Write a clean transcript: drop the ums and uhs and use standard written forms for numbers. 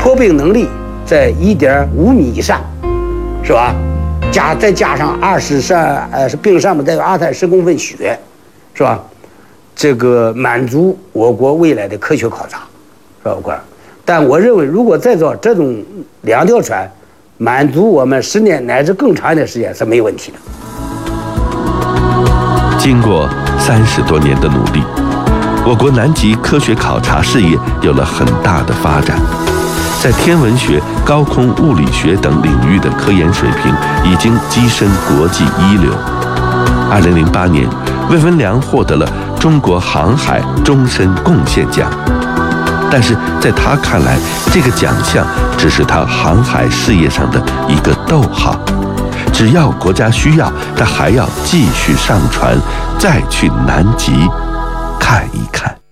脱冰能力在1.5米以上，是吧？再加上冰上面再有20-30公分雪，是吧？这个满足我国未来的科学考察，是吧？但我认为，如果再造这种2条船，满足我们10年乃至更长一点时间是没有问题的。 经过30多年的努力，我国南极科学考察事业有了很大的发展，在天文学、高空物理学等领域的科研水平已经跻身国际一流。2008年，魏文良获得了中国航海终身贡献奖，但是在他看来，这个奖项只是他航海事业上的一个逗号。只要国家需要，他还要继续上船，再去南极看一看。